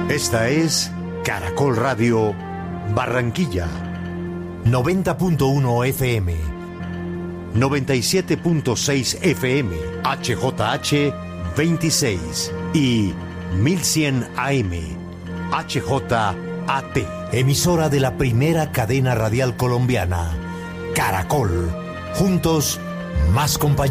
Esta es Caracol Radio Barranquilla. 90.1 FM. 97.6 FM. HJH 26 y 1100 AM. HJAT. Emisora de la primera cadena radial colombiana. Caracol. Juntos, más compañía.